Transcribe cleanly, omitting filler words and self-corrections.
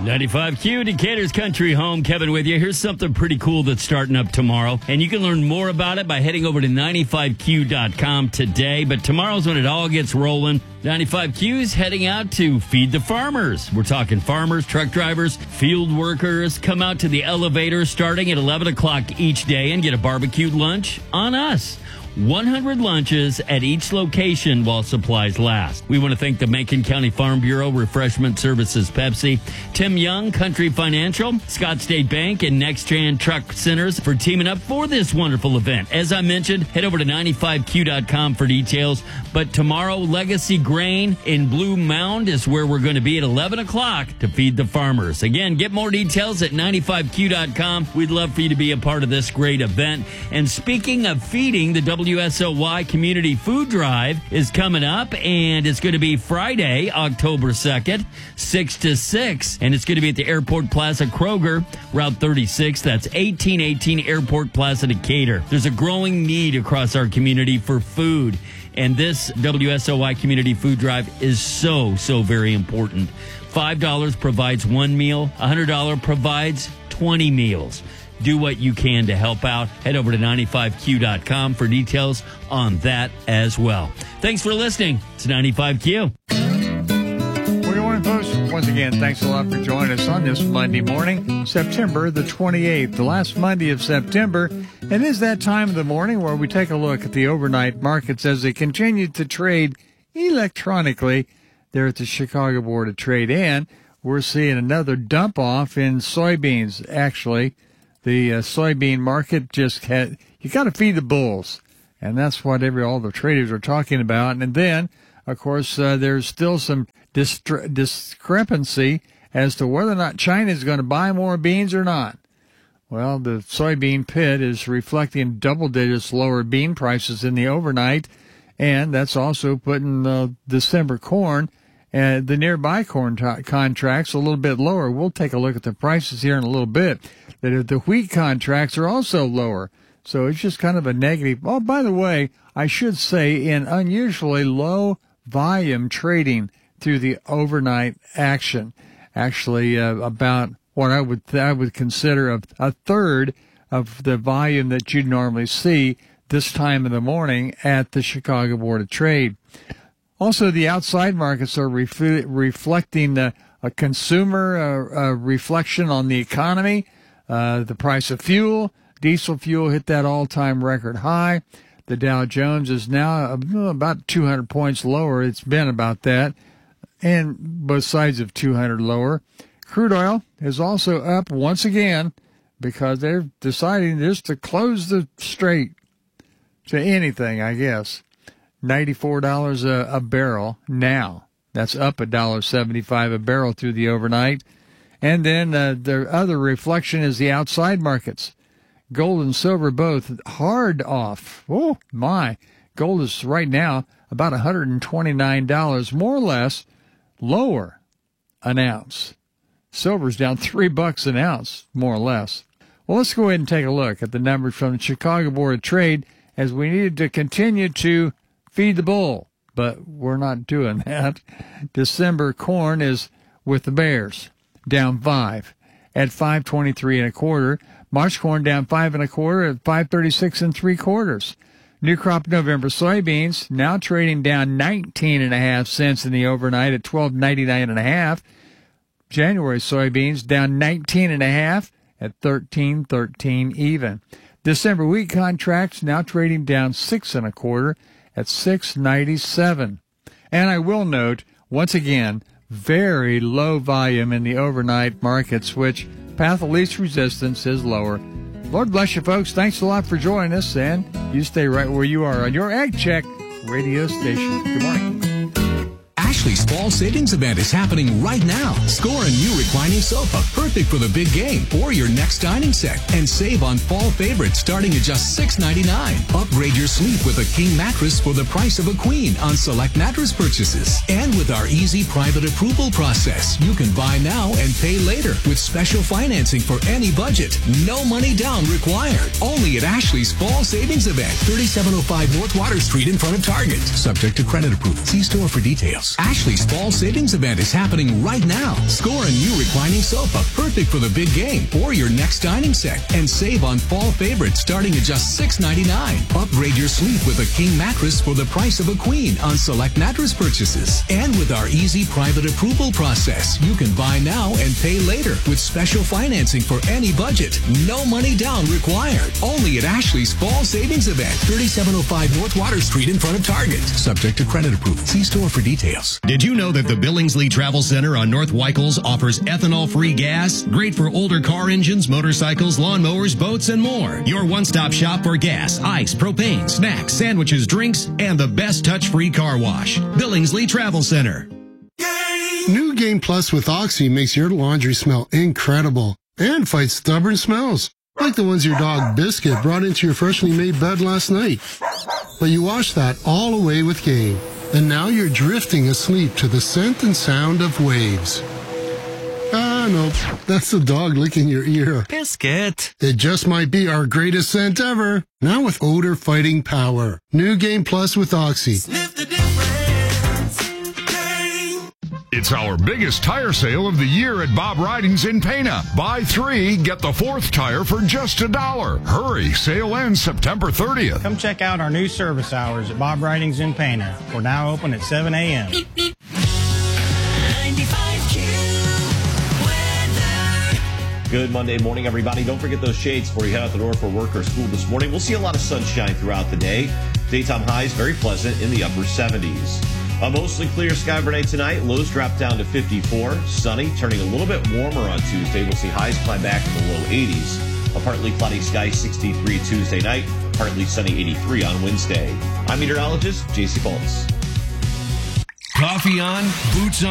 95Q, Decatur's country home. Kevin with you. Here's something pretty cool that's starting up tomorrow. And you can learn more about it by heading over to 95Q.com today. But tomorrow's when it all gets rolling. 95Q is heading out to feed the farmers. We're talking farmers, truck drivers, field workers. Come out to the elevator starting at 11 o'clock each day and get a barbecued lunch on us. 100 lunches at each location while supplies last. We want to thank the Macon County Farm Bureau, Refreshment Services, Pepsi, Tim Young, Country Financial, Scott State Bank, and NextGen Truck Centers for teaming up for this wonderful event. As I mentioned, head over to 95Q.com for details. But tomorrow, Legacy Grain in Blue Mound is where we're going to be at 11 o'clock to feed the farmers. Again, get more details at 95Q.com. We'd love for you to be a part of this great event. And speaking of feeding, the WSOY Community Food Drive is coming up, and it's going to be Friday, October 2nd, 6 to 6, and it's going to be at the Airport Plaza Kroger, Route 36. That's 1818 Airport Plaza, Decatur. There's a growing need across our community for food, and this WSOY Community Food Drive is so very important. $5 provides one meal. $100 provides 20 meals. Do what you can to help out. Head over to 95Q.com for details on that as well. Thanks for listening. It's 95Q. Well, good morning, folks. Once again, thanks a lot for joining us on this Monday morning, September the 28th, the last Monday of September. And it's that time of the morning where we take a look at the overnight markets as they continue to trade electronically there at the Chicago Board of Trade. And we're seeing another dump off in soybeans, actually. The soybean market just had, you got to feed the bulls. And that's what all the traders are talking about. And then, of course, there's still some discrepancy as to whether or not China is going to buy more beans or not. Well, the soybean pit is reflecting double digits lower bean prices in the overnight. And that's also putting the December corn and the nearby corn contracts a little bit lower. We'll take a look at the prices here in a little bit. The wheat contracts are also lower. So it's just kind of a negative. Oh, by the way, I should say in unusually low volume trading through the overnight action. Actually, about what I would consider a third of the volume that you'd normally see this time of the morning at the Chicago Board of Trade. Also, the outside markets are reflecting a consumer reflection on the economy. The price of fuel, diesel fuel hit that all-time record high. The Dow Jones is now about 200 points lower. It's been about that, and both sides of 200 lower. Crude oil is also up once again because they're deciding just to close the strait to anything, I guess. $94 a barrel now. That's up $1.75 a barrel through the overnight. And then the other reflection is the outside markets. Gold and silver both hard off. Oh, my. Gold is right now about $129, more or less, lower an ounce. Silver's down $3 an ounce, more or less. Well, let's go ahead and take a look at the numbers from the Chicago Board of Trade as we needed to continue to feed the bull, but we're not doing that. December corn is with the bears, down 5 at 5.23 1/4. March corn down 5 1/4 at 5.36 3/4. New crop November soybeans now trading down 19.5 cents in the overnight at 12.99 1/2. January soybeans down 19.5 at 13.13 even. December wheat contracts now trading down 6 1/4 at 6.97. And I will note, once again, very low volume in the overnight markets, which path of least resistance is lower. Lord bless you, folks. Thanks a lot for joining us, and you stay right where you are on your Ag Check radio station. Good morning. Ashley's Fall Savings Event is happening right now. Score a new reclining sofa, perfect for the big game or your next dining set, and save on fall favorites starting at just $6.99. Upgrade your sleep with a king mattress for the price of a queen on select mattress purchases. And with our easy private approval process, you can buy now and pay later with special financing for any budget. No money down required. Only at Ashley's Fall Savings Event, 3705 North Water Street in front of Target. Subject to credit approval. See store for details. Ashley's Fall Savings Event is happening right now. Score a new reclining sofa, perfect for the big game or your next dining set, and save on fall favorites starting at just $6.99. Upgrade your sleep with a king mattress for the price of a queen on select mattress purchases. And with our easy private approval process, you can buy now and pay later with special financing for any budget. No money down required. Only at Ashley's Fall Savings Event, 3705 North Water Street in front of Target. Subject to credit approval. See store for details. Did you know that the Billingsley Travel Center on North Weichels offers ethanol-free gas? Great for older car engines, motorcycles, lawnmowers, boats, and more. Your one-stop shop for gas, ice, propane, snacks, sandwiches, drinks, and the best touch-free car wash. Billingsley Travel Center. New Game Plus with Oxy makes your laundry smell incredible and fights stubborn smells, like the ones your dog Biscuit brought into your freshly made bed last night. But you washed that all away with Game, and now you're drifting asleep to the scent and sound of waves. Ah, no, that's the dog licking your ear. Biscuit. It just might be our greatest scent ever, now with odor-fighting power. New Game Plus with Oxy. Sniff the difference. It's our biggest tire sale of the year at Bob Ridings in Pana. Buy 3, get the 4th tire for just $1. Hurry, sale ends September 30th. Come check out our new service hours at Bob Ridings in Pana. We're now open at 7 a.m. 95Q weather. Good Monday morning, everybody. Don't forget those shades before you head out the door for work or school this morning. We'll see a lot of sunshine throughout the day. Daytime highs very pleasant in the upper 70s. A mostly clear sky overnight tonight. Lows drop down to 54. Sunny, turning a little bit warmer on Tuesday. We'll see highs climb back in the low 80s. A partly cloudy sky, 63 Tuesday night. Partly sunny, 83 on Wednesday. I'm meteorologist J.C. Bolts. Coffee on, boots on.